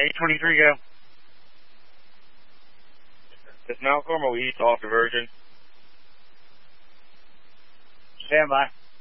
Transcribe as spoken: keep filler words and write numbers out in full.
eight twenty-three, go. This Malcolm, are we east off diversion? Stand by.